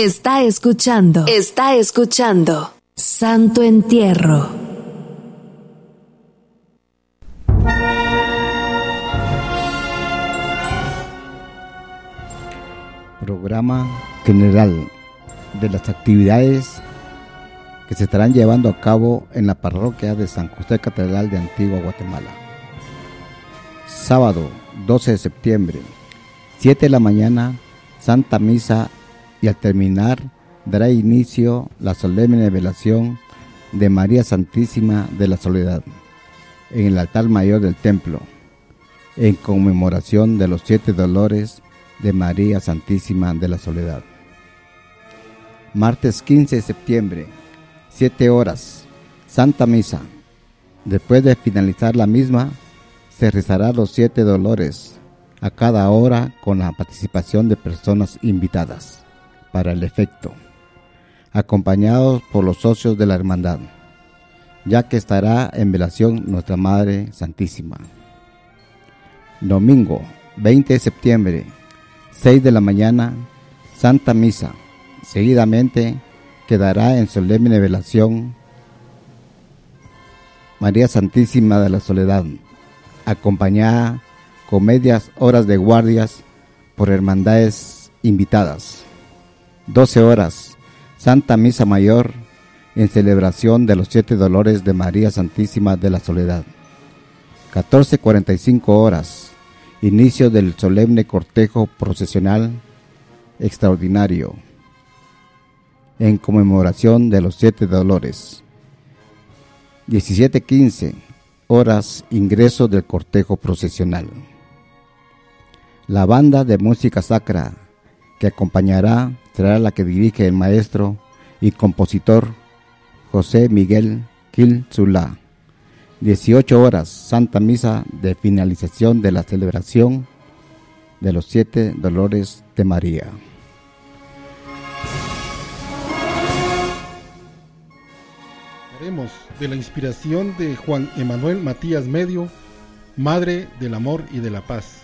Está escuchando Santo Entierro. Programa general de las actividades que se estarán llevando a cabo en la parroquia de San José Catedral de Antigua Guatemala. Sábado 12 de septiembre, 7 de la mañana, Santa Misa, y al terminar dará inicio la solemne velación de María Santísima de la Soledad en el altar mayor del templo, en conmemoración de los 7 dolores de María Santísima de la Soledad. Martes 15 de septiembre, 7 horas, Santa Misa. Después de finalizar la misma, se rezará los 7 dolores a cada hora con la participación de personas invitadas para el efecto, acompañados por los socios de la hermandad, ya que estará en velación nuestra Madre Santísima. Domingo 20 de septiembre, 6 de la mañana, Santa Misa. Seguidamente quedará en solemne velación María Santísima de la Soledad, acompañada con medias horas de guardias por hermandades invitadas. 12 horas, Santa Misa Mayor en celebración de los 7 dolores de María Santísima de la Soledad. 14:45 horas, inicio del solemne cortejo procesional extraordinario en conmemoración de los 7 dolores. 17:15 horas, ingreso del cortejo procesional. La banda de música sacra que acompañará será la que dirige el maestro y compositor José Miguel Gil Zulá. 18 horas, Santa Misa de finalización de la celebración de los 7 dolores de María. Haremos de la inspiración de Juan Emanuel Matías Medio, Madre del Amor y de la Paz.